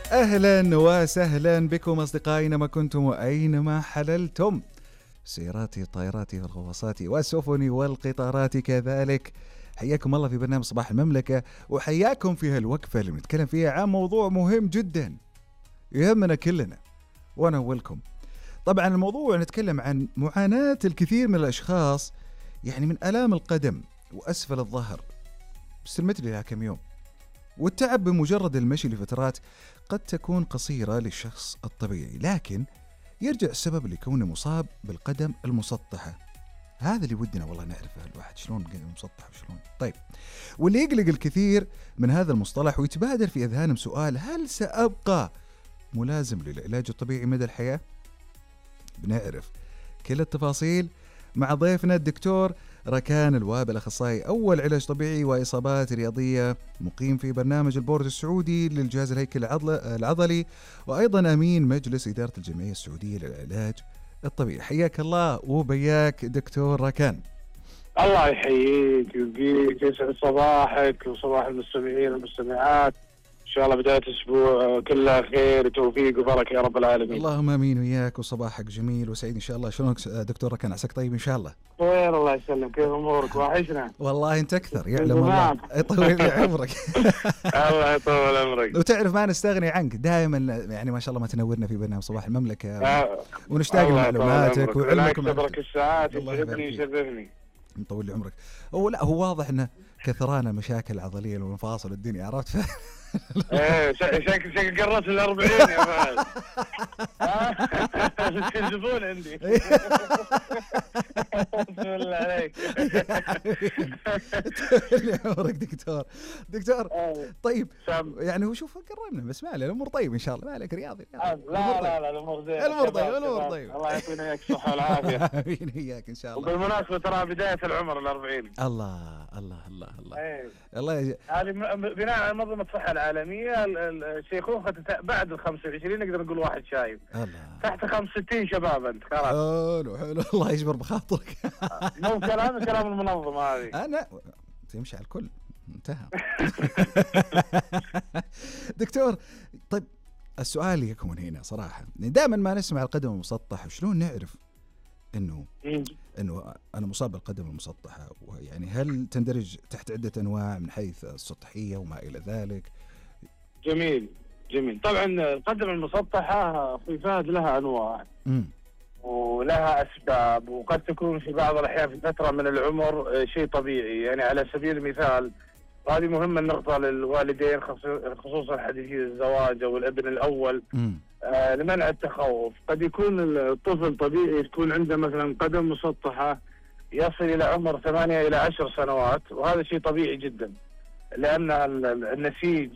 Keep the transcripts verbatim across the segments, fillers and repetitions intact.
أهلا وسهلا بكم أصدقائي ما كنتم وأينما حللتم، سياراتي طائراتي والغواصات والسفن والقطارات كذلك. حياكم الله في برنامج صباح المملكة، وحياكم في هالوقفة اللي بنتكلم فيها عن موضوع مهم جدا يهمنا كلنا وأنا أولكم. طبعا الموضوع نتكلم عن معاناة الكثير من الأشخاص يعني من آلام القدم وأسفل الظهر، استلمت لي لها كم يوم، والتعب بمجرد المشي لفترات قد تكون قصيرة للشخص الطبيعي، لكن يرجع السبب لكونه مصاب بالقدم المسطحة. هذا اللي ودنا والله نعرفه الواحد شلون قدم مسطح وشلون. طيب، واللي يقلق الكثير من هذا المصطلح ويتبادر في أذهانهم سؤال: هل سأبقى ملازم للعلاج الطبيعي مدى الحياة؟ بنعرف كل التفاصيل مع ضيفنا الدكتور ركان الوابل، أخصائي أول علاج طبيعي وإصابات رياضية، مقيم في برنامج البورد السعودي للجهاز الهيكلي العضلي، وأيضا أمين مجلس إدارة الجمعية السعودية للعلاج الطبيعي. حياك الله وبياك دكتور ركان. الله يحييك ويبقيك، يسعد صباحك وصباح المستمعين والمستمعات. إن شاء الله بداية أسبوع كلها خير وتوفيق وبركة يا رب العالمين. اللهم آمين وياك، وصباحك جميل وسعيد إن شاء الله. شلونك دكتور ركان؟ عساك طيب إن شاء الله؟ خير الله يسلم، كيف أمورك؟ وحشنا والله أنت أكثر، يعلم الله يطول لي عمرك. الله يطول عمرك. وتعرف ما نستغني عنك دائما، يعني ما شاء الله ما تنورنا في برنامج صباح المملكة، آه. ونشتاق لمعلوماتك وعلمك ومعرفتك الساعات، يسعدني يشرفني. مطول لي عمرك. هو لا هو واضح انه كثرانا مشاكل عضليه والمفاصل الدنيا، عرفت؟ ايه شكل شكل قرص الأربعين يا فهد. تكذبون عندي. بسم الله عليك. اللي عمرك دكتور. دكتور طيب يعني هو شوف قربنا، بس ما عليه الامور طيب ان شاء الله، ما عليك رياضي. لا لا لا الامور زين، الامور طيب الامور طيب. الله يعطينا اياك الصحه والعافيه. امين وياك ان شاء الله. وبالمناسبه ترى بدايه العمر الأربعين. الله الله الله الله. ايه الله يج... هذه بناء على منظمه الصحه العالميه، الشيخوخه بعد ال خمسة وعشرين نقدر نقول واحد شايب. الله. تحت خمسة وستين شباب انت خلاص. حلو حلو، الله يجبر بخاطرك. مو كلام كلام المنظمه هذه. انا تمشي على الكل انتهى. دكتور طيب، السؤال يكون هنا صراحه، دائما ما نسمع القدم المسطح، وشلون نعرف انه انه انا مصاب بالقدم المسطحه؟ يعني هل تندرج تحت عده انواع من حيث السطحيه وما الى ذلك؟ جميل جميل. طبعا القدم المسطحه في فهد لها انواع م. ولها اسباب، وقد تكون في بعض الاحيان في فتره من العمر شيء طبيعي. يعني على سبيل المثال، وهذه مهمه النقطه للوالدين خصوصا حديثي الزواج او الابن الاول، آه لمنع التخوف. قد يكون الطفل طبيعي تكون عنده مثلا قدم مسطحه يصل الى عمر ثمانية الى عشر سنوات، وهذا شيء طبيعي جدا، لان النسيج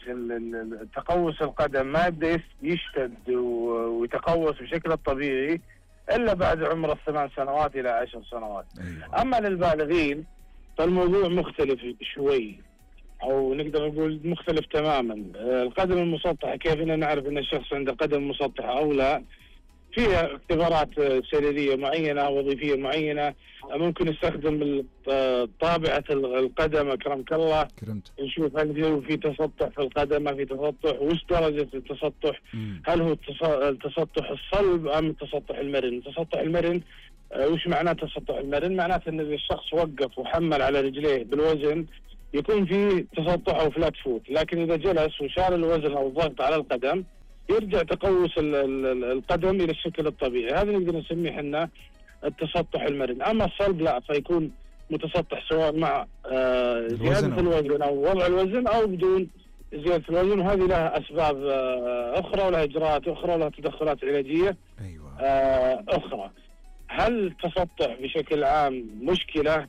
تقوس القدم ما يبدا يشتد ويتقوس بشكل الطبيعي الا بعد عمر الثمان سنوات الى عشر سنوات. اما للبالغين فالموضوع مختلف شوي، او نقدر نقول مختلف تماما. القدم المسطحه كيف ان نعرف ان الشخص عنده قدم مسطحه او لا؟ فيها اختبارات سريريه معينه، وظيفيه معينه، ممكن نستخدم طابعه القدم اكرمك الله، كرمت. نشوف هل في تسطح في القدم، ما في تسطح، وش درجه التسطح، هل هو التسطح الصلب ام التسطح المرن؟ التسطح المرن وش معناه تسطح المرن؟ معناته ان الشخص وقف وحمل على رجليه بالوزن يكون في تسطح او فلات فوت، لكن اذا جلس وشال الوزن او الضغط على القدم يرجع تقوس القدم الى الشكل الطبيعي. هذا نقدر نسميه احنا التسطح المرن. اما الصلب لا، فيكون متسطح سواء مع زياده الوزن او وضع الوزن او بدون زياده الوزن، وهذه لها اسباب اخرى ولها اجراءات اخرى ولها تدخلات علاجيه أيوة. اخرى. هل التسطح بشكل عام مشكله؟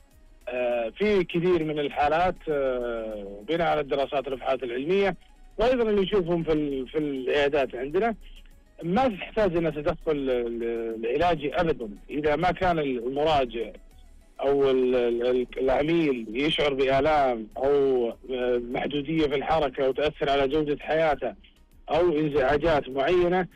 في كثير من الحالات بناء على الدراسات والابحاث العلميه، وايضا اللي نشوفهم في في العيادات عندنا، ما تحتاج الى تدخل العلاجي ابدا اذا ما كان المراجع او العميل يشعر بالام او محدوديه في الحركه وتاثر على جوده حياته او انزعاجات معينه،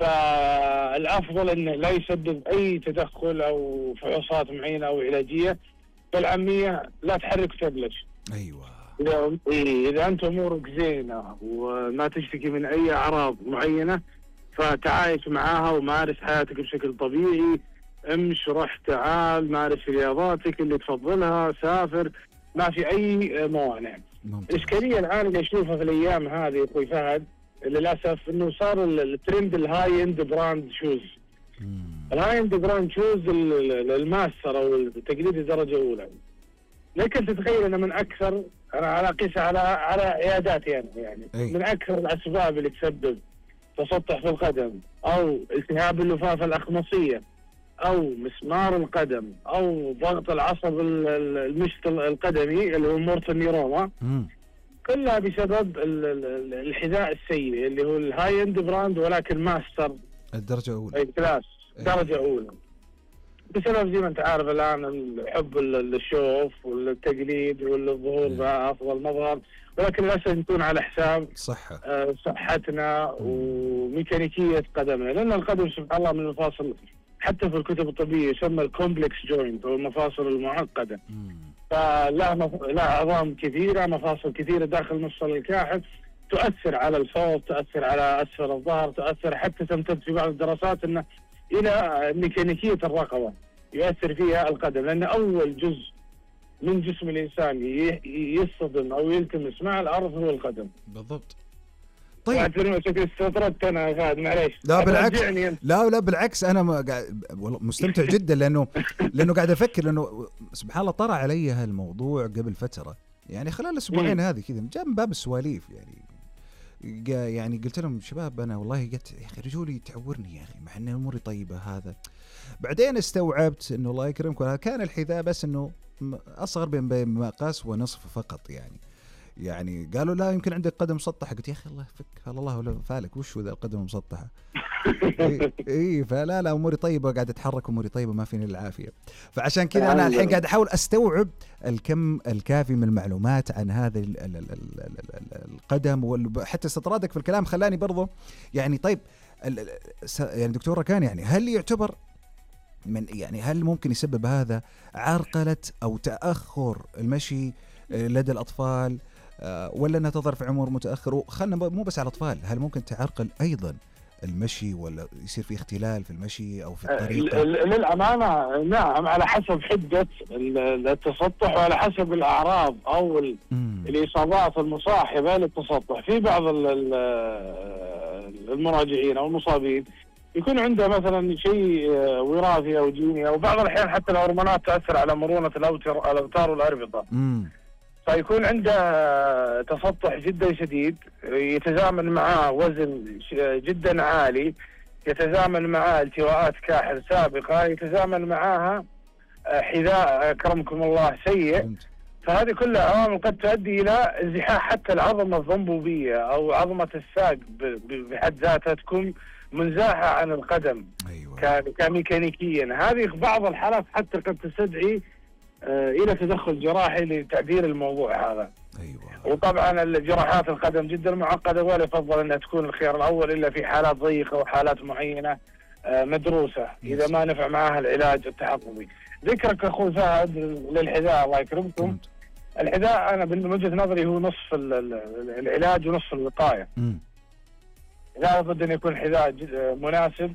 فالافضل انه لا يسبب اي تدخل او فحوصات معينه او علاجيه. بالعاميه لا تحرك وتبلش. ايوه إذا إيه إذا أنت أمورك زينة وما تشتكي من أي أعراض معينة، فتعايش معاها ومارس حياتك بشكل طبيعي. امش، رح، تعال، مارس رياضاتك اللي تفضلها، سافر، ما في أي موانع. الإشكالية الآن اللي أشوفها في الأيام هذه أخوي فهد للأسف إنه صار الترند الهاي إند براند شوز. الهاي إند براند شوز الماستر أو التقليدي درجة أولى. لكن تتخيل أنه من أكثر، أنا على قيسها على على عياداتي يعني, يعني من أكثر الأسباب اللي تسبب تسطح في القدم أو التهاب اللفافة الأخمصية أو مسمار القدم أو ضغط العصب المشط القدمي اللي هو مورتال نيروما، كلها بسبب الحذاء السيء اللي هو الهاي اند براند ولكن ماستر الدرجة الأولى، أي كلاس درجة أولى، بسبب زي ما أنت عارف الآن حب الشوف والتقليد والظهور بأفضل مظهر، ولكن للأسف نكون على حساب صحة آه صحتنا وميكانيكية قدمنا، لأن القدم سبحان الله من المفاصل حتى في الكتب الطبية يسمى الكومبلكس جوينت أو المفاصل المعقدة. فلا مف... لا عظام كثيرة، مفاصل كثيرة داخل مفصل الكاحل، تؤثر على الصوت، تؤثر على أسفل الظهر، تؤثر حتى تمتد في بعض الدراسات أنه إلى ميكانيكية الرقبة يؤثر فيها القدم، لأن أول جزء من جسم الإنسان يصطدم أو يلتمس مع الأرض هو القدم. بالضبط. طيب شكل استطردت أنا فهد معليش. لا بالعكس، لا لا بالعكس أنا مستمتع جدا لأنه لأنه قاعد أفكر، لأنه سبحان الله طرى علي هالموضوع قبل فترة يعني خلال الأسبوعين هذه كذا جاء من باب السواليف يعني يعني قلت لهم شباب أنا والله قلت يا أخي رجولي تعورني يا أخي مع أن أموري طيبة هذا. بعدين استوعبت إنه الله يكرمكم كان الحذاء بس إنه أصغر بين مقاس ونصف فقط يعني يعني قالوا لا يمكن عندك قدم مسطحة، قلت يا أخي الله يفك الله ولا فالك وش ذا القدم مسطحة. إيه, إيه فلا لا أموري طيبة قاعد أتحرك أموري طيبة ما فيني العافية. فعشان كذا أنا الحين قاعد أحاول أستوعب الكم الكافي من المعلومات عن هذا القدم، وحتى استطرادك في الكلام خلاني برضو يعني طيب يعني دكتور ركان يعني هل يعتبر من يعني هل ممكن يسبب هذا عرقلة أو تأخر المشي لدى الأطفال ولا أنها تظهر في عمر متأخر؟ وخلنا مو بس على الأطفال، هل ممكن تعرقل أيضا المشي ولا يصير في اختلال في المشي أو في الطريقة؟ للأمانة نعم، على حسب حدة التسطح وعلى حسب الأعراض أو الإصابات المصاحبة للتسطح. في بعض المراجعين أو المصابين يكون عنده مثلا شيء وراثي أو جيني، أو بعض الأحيان حتى الهرمونات تأثر على مرونة الأوتار والأربطة، فيكون عنده تسطح جدا شديد يتزامن معاه وزن جدا عالي، يتزامن معاه التواءات كاحل سابقة، يتزامن معاها حذاء كرمكم الله سيء. فهذه كلها عوامل قد تؤدي إلى ازدحام حتى العظمة الضمبوبية أو عظمة الساق بحد ذاتها تكون منزاحة عن القدم. أيوة. كميكانيكيا هذه بعض الحالات حتى قد تستدعي آه إلى تدخل جراحي لتعديل الموضوع هذا. أيوة. وطبعا الجراحات القدم جدا معقدة ولا يفضل أنها تكون الخيار الأول إلا في حالات ضيقة وحالات معينة آه مدروسة إذا ما نفع معها العلاج التحفظي. ذكرك أخوي فهد للحذاء الله يكرمكم، الحذاء أنا من وجهة نظري هو نصف العلاج ونصف الوقاية. لا بد أن يكون حذاء مناسب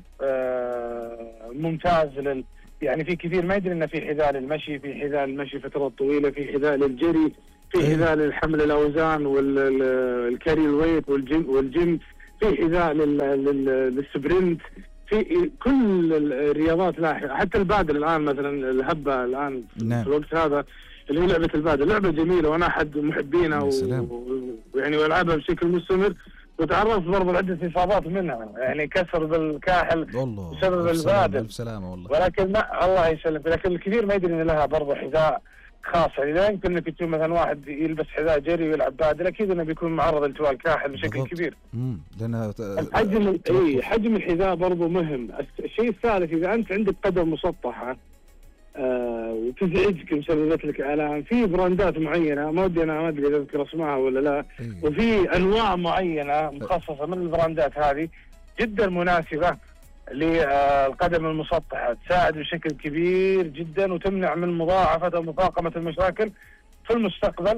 ممتاز لل يعني في كثير ما يدري أن في حذاء للمشي، في حذاء للمشي فترات طويلة، في حذاء للجري، في حذاء للحمل الأوزان والكاري الويت والجيم والجيم، في حذاء للسبرنت، في كل الرياضات لاحقة. حتى البادل الآن مثلا الهبة الآن نعم. في الوقت هذا اللي هو لعبة البادل لعبة جميلة وأنا أحد محبينها ويعني وألعبها بشكل مستمر، وتعرضت برضه لعدة إصابات منها يعني كسر بالكاحل بسبب البادل. ألف سلامة والله. ولكن ما الله يسلمك، لكن الكثير ما يدري إن لها برضه حذاء خاص. يعني لا يمكن انك تشوف مثلا واحد يلبس حذاء جري ويلعب بادل اكيد انه بيكون معرض لالتواء الكاحل بشكل بالضبط. كبير. امم لانها حجم اي حجم الحذاء برضه مهم. الشيء الثالث اذا انت عندك قدم مسطحه آه وتزعجك مسببت لك الام، في براندات معينه ما ودي انا ما ادري اذا اذكر اسمها ولا لا، أيه. وفي انواع معينه مخصصه من البراندات هذه جدا مناسبه للقدم المسطحة، تساعد بشكل كبير جدا وتمنع من مضاعفة أو مفاقمة المشاكل في المستقبل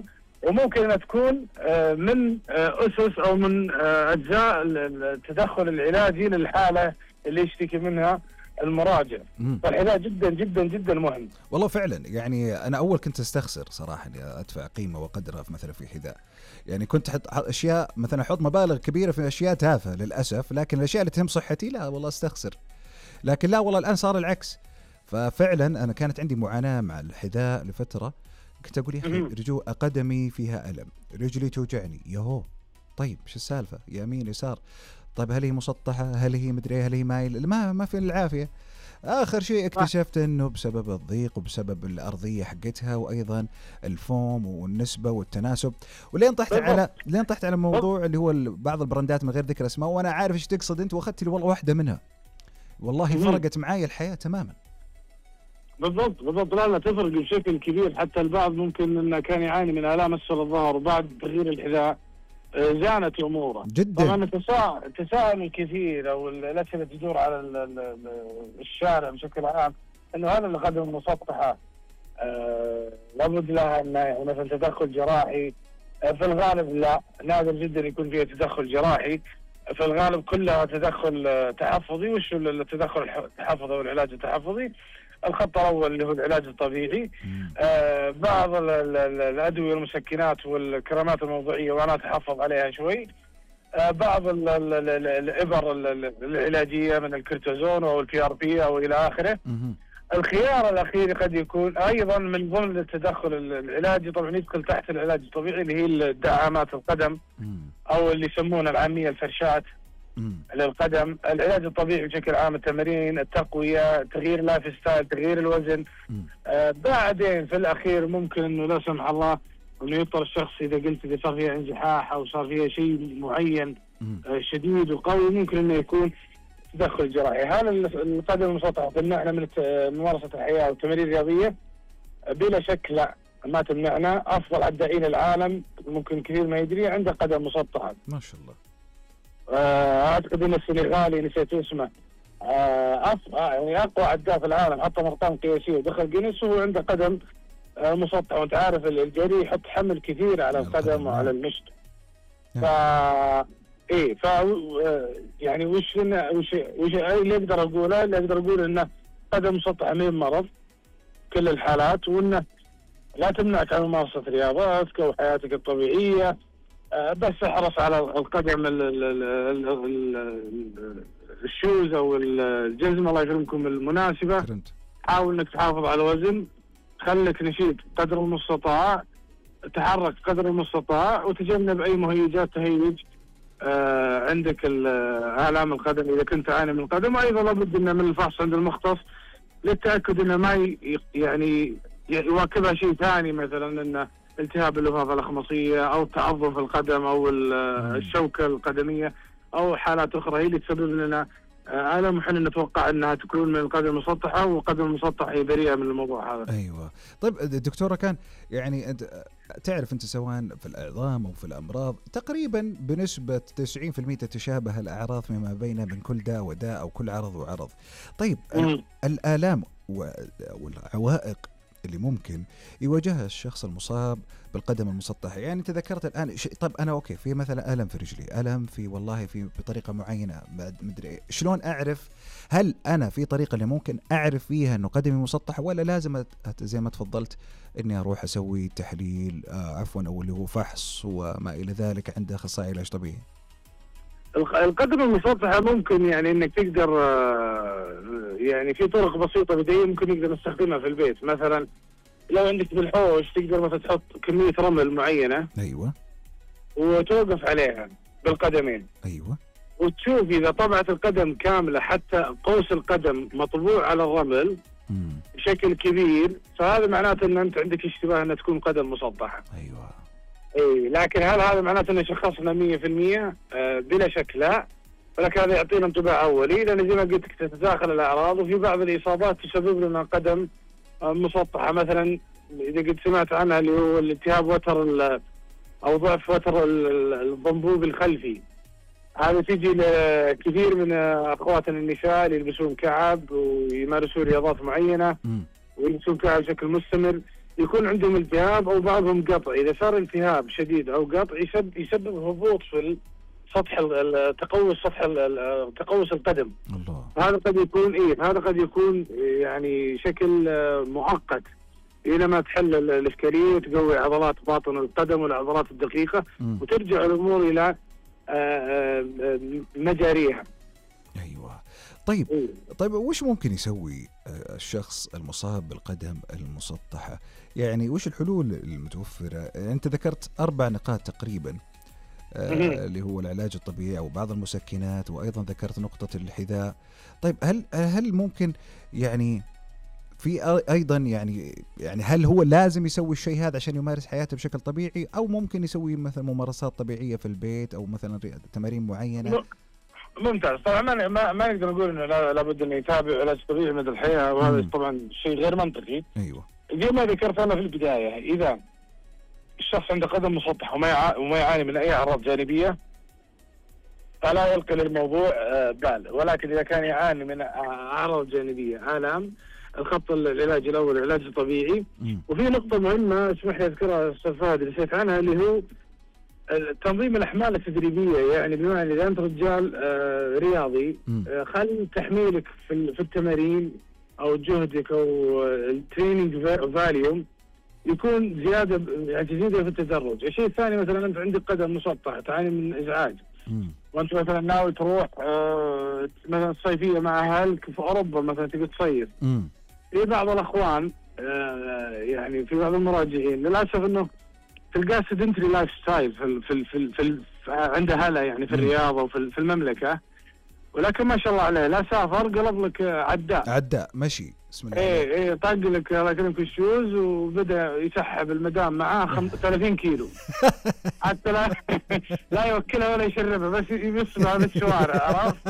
وممكن انها تكون من اسس او من اجزاء التدخل العلاجي للحاله اللي يشتكي منها المراجع. فالعلاج جدا جدا جدا مهم. والله فعلا يعني انا اول كنت استخسر صراحه اني ادفع قيمه وقدرها مثلا في حذاء، يعني كنت احط اشياء مثلا احط مبالغ كبيره في اشياء تافهه للاسف، لكن الاشياء اللي تهم صحتي لا والله استخسر. لكن لا والله الان صار العكس. ففعلا انا كانت عندي معاناه مع الحذاء لفتره، كنت اقول يا اخي رجوع قدمي فيها الم، رجلي توجعني، ياهو طيب ايش السالفه؟ يمين يسار، طيب هل هي مسطحه، هل هي مدري هل هي مايل، ما ما في العافيه. اخر شيء اكتشفت انه بسبب الضيق وبسبب الارضيه حقتها وايضا الفوم والنسبه والتناسب. ولين طحت على لين طحت على موضوع اللي هو بعض البراندات من غير ذكر اسماء، وانا عارف ايش تقصد انت، واخذت لي والله واحده منها والله فرقت معاي الحياه تماما. بالضبط بالضبط. لا لا تفرق بشكل كبير. حتى البعض ممكن انه كان يعاني من الام اسفل الظهر وبعد تغيير الحذاء زانت اموره جدا. طبعا التساؤل الكثير او الاسئله تدور على الشارع بشكل عام انه هل القدم المسطحه آه لابد لها انه مثلا تدخل جراحي؟ آه في الغالب لا، نادر جدا يكون فيها تدخل جراحي، في الغالب كلها تدخل تحفظي. وش التدخل التحفظي او العلاج التحفظي؟ الخط الأول اللي هو العلاج الطبيعي، آه بعض الأدوية والمسكنات والكريمات الموضعية وأنا أتحفظ عليها شوي، آه بعض ال ال ال الإبر العلاجية من الكورتيزون أو البي ار بي أو إلى آخره. الخيار الأخير قد يكون أيضا من ضمن التدخل العلاجي، طبعا يدخل تحت العلاج الطبيعي اللي هي دعامات القدم أو اللي يسمونها العامية الفرشات للقدم. العلاج الطبيعي بشكل عام التمارين، التقوية، تغيير لايف ستايل، تغيير الوزن. آه بعدين في الأخير ممكن إنه لا سمح الله إنه يضطر الشخص إذا قلت إذا صار فيها انزحاح أو صار فيها شيء معين آه شديد وقوي ممكن إنه يكون تدخل جراحي. هل القدم المسطحة تمنعنا من ممارسة الحياة والتمارين الرياضية؟ بلا شك لا، ما تمنعنا. أفضل عدائين العالم ممكن كثير ما يدري عنده قدم مسطحة ما شاء الله. اعتقد ان السنغالي نسيت اسمه آه يعني اقوى عداء في العالم، حتى ارقام قياسيه ودخل جينيس وهو عنده قدم آه مسطحه. وانت عارف الجري يحط حمل كثير على القدم وعلى المشط. ف ايه ف يعني وش وش وش اللي اقدر اقوله؟ اللي اقدر اقول انه قدم مسطحه من مرض كل الحالات، وانه لا تمنعك عن ممارسه رياضاتك وحياتك الطبيعيه، بس احرص على القدم الشوز او الجزمه الله يكرمكم المناسبه. حاول انك تحافظ على الوزن، خليك نشيط قدر المستطاع، تحرك قدر المستطاع، وتجنب اي مهيجات تهيج آه عندك الام القدم اذا كنت تعاني من القدم. وايضا لابد انه من الفحص عند المختص للتاكد انه ما يعني يواكبها شيء ثاني، مثلا انه التهاب اللفافة الأخمصية أو تعظم في القدم أو الشوكة القدمية أو حالات أخرى هي اللي تسبب لنا ألم. وحنا نتوقع أنها تكون من القدم المسطحة، والقدم المسطحة هي بريئة من الموضوع هذا. أيوة. طيب دكتورة كان يعني أنت تعرف أنت سواء في الأعظام أو في الأمراض تقريبا بنسبة تسعين بالمئة تتشابه الأعراض فيما بين من كل داء وداء أو كل عرض وعرض. طيب م. الآلام والعوائق اللي ممكن يواجهها الشخص المصاب بالقدم المسطحة، يعني تذكرت الآن شيء. طب أنا أوكي في مثلا ألم في رجلي، ألم في والله في بطريقة معينة مدري شلون أعرف؟ هل أنا في طريقة اللي ممكن أعرف فيها إنه قدمي مسطحة، ولا لازم زي ما تفضلت إني أروح أسوي تحليل آه عفوا أو اللي هو فحص وما إلى ذلك عند أخصائي علاج طبيعي؟ القدم المسطحة ممكن يعني إنك تقدر آه يعني في طرق بسيطة بداية ممكن نقدر نستخدمها في البيت. مثلا لو عندك بالحوش تقدر مثلا تحط كمية رمل معينة، أيوة، وتوقف عليها بالقدمين، أيوة، وتشوف إذا طبعت القدم كاملة حتى قوس القدم مطبوع على الرمل مم. بشكل كبير، فهذا معناته أن أنت عندك اشتباه أن تكون قدم مسطحة. أيوة. إيه، لكن هل هذا معناته أن شخصنا مية في المية؟ آه بلا شك لا، ولكن هذا يعطينا انطباع أولي، لأن زي ما قلت تتداخل الأعراض، وفي بعض الإصابات تسبب لنا قدم مسطحة. مثلا إذا قد سمعت عنها اللي هو الالتهاب وتر أو ضعف وتر الضنبوب الخلفي، هذا تيجي لكثير من أخواتنا النساء اللي يلبسون كعب ويمارسون رياضات معينة ويلبسون كعب بشكل مستمر، يكون عندهم التهاب او بعضهم قطع. اذا صار التهاب شديد او قطع يسبب يسبب هبوط في سطح تقوس سطح تقوس القدم. الله. هذا قد يكون ايه هذا قد يكون يعني شكل مؤقت الى ما تحل الاشكاليه وتقوي عضلات باطن القدم والعضلات الدقيقه م. وترجع الامور الى مجاريها. ايوه. طيب إيه؟ طيب وش ممكن يسوي الشخص المصاب بالقدم المسطحه؟ يعني وش الحلول المتوفره؟ انت ذكرت اربع نقاط تقريبا، آه اللي هو العلاج الطبيعي او بعض المسكنات، وايضا ذكرت نقطه الحذاء. طيب هل هل ممكن يعني في ايضا يعني يعني هل هو لازم يسوي الشيء هذا عشان يمارس حياته بشكل طبيعي، او ممكن يسوي مثلا ممارسات طبيعية في البيت او مثلا تمارين معينة؟ ممتاز. طبعا ما ما, ما نقدر نقول انه لابد انه يتابع علاج طبيعي مدى الحياة، وهذا طبعا شيء غير منطقي. ايوه. زي ما ذكرت انا في البداية، اذا الشخص عنده قدم مسطح وما وما يعاني من اي اعراض جانبية فلا يلقي للموضوع بال، ولكن اذا كان يعاني من اعراض جانبية، آلام، الخط العلاج الاول العلاج الطبيعي. م. وفي نقطة مهمة اسمح لي اذكرها استاذ فهد نسيت عنها، اللي هو تنظيم الاحمال التدريبية. يعني بمعنى اذا انت رجال آه رياضي، آه خلي تحميلك في في التمارين او جهدك او التريننج فاليوم يكون زيادة، يعني تزيده في التدرج. الشيء الثاني مثلا انت عندك قدم مسطح تعاني من ازعاج، م. وانت مثلا ناوي تروح آه مثلا الصيفيه مع اهلك في اوروبا مثلا تبي تصيف، في بعض الاخوان آه يعني في بعض المراجعين للاسف انه تلقاه سيدنتري لايف ستايل في في في, في, في عنده هلا يعني في الرياض وفي في المملكه، ولكن ما شاء الله عليه لا سافر قلب لك عداء عداء مشي بسم الله. ايه ايه طق لك الله يكرمك الشوز وبدا يسحب المدام معاه ثلاثين كيلو حتى لا لا يوكلها ولا يشربها، بس يبص على الشوارع، عرفت؟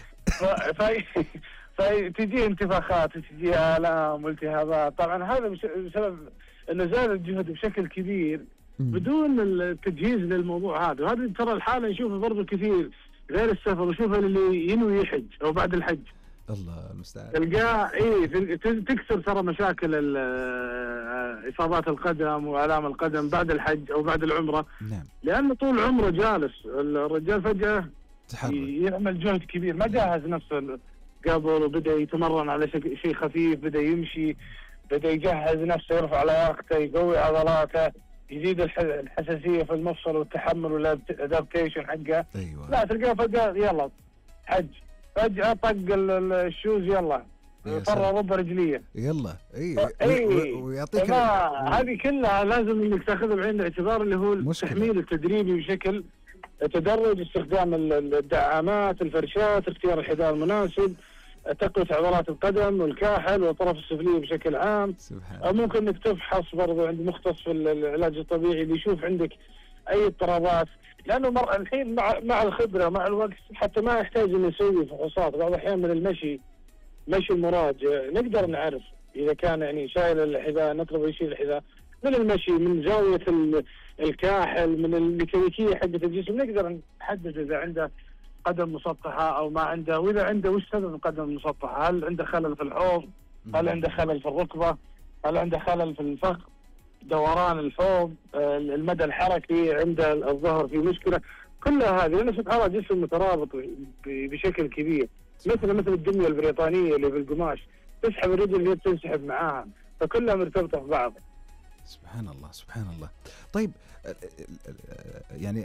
فتجي انتفاخات وتجي آلام والتهابات. طبعا هذا بسبب انه زاد الجهد بشكل كبير بدون التجهيز للموضوع هذا. وهذا ترى الحالة نشوفه برضه كثير غير السفر، نشوفه اللي ينوي يحج او بعد الحج الله المستعان تلقاه ايه تكثر ترى مشاكل اصابات القدم والام القدم بعد الحج او بعد العمره. نعم. لانه طول عمره جالس الرجال فجاه تحرك. يعمل جهد كبير، ما جهز نفسه قبل وبدا يتمرن على شيء خفيف، بدا يمشي، بدا يجهز نفسه، يرفع لياقته، يقوي عضلاته، يزيد الحساسيه في المفصل والتحمل والادابتيشن حقه. ايوه. لا تلقاه فجاه يلا حج، فجأة طق الشوز يلا فرة ربع رجلية يلا. اي اي ويعطيك هذه كلها لازم انك تاخذها بعين الاعتبار، اللي هو التحميل التدريبي بشكل تدرج، استخدام الدعامات، الفرشات، اختيار الحذاء المناسب، تقوية عضلات القدم والكاحل والطرف السفلي بشكل عام. سبحان. ممكن انك تفحص برضه عند مختص في العلاج الطبيعي اللي يشوف عندك اي اضطرابات، لانه مر... الحين مع مع الخبره مع الوقت حتى ما يحتاج انه يسوي فحوصات. بعض الاحيان من المشي مشي المراجع نقدر نعرف اذا كان يعني شايل الحذاء نطلب يشيل الحذاء، من المشي، من زاويه الكاحل، من الميكانيكيه حقه الجسم نقدر نحدد اذا عنده قدم مسطحه او ما عنده، واذا عنده وش سبب القدم المسطحه، هل عنده خلل في الحوض، هل عنده خلل في الركبه، هل عنده خلل في الفخذ، دوران الحوض، المدى الحركي، عند الظهر في مشكله. كلها هذه لان سبحان الله جسم مترابط بشكل كبير، مثل مثل الدميه البريطانيه اللي في القماش تسحب الرجل اللي تنسحب معاها، فكلها مرتبطه ببعض. سبحان الله سبحان الله. طيب يعني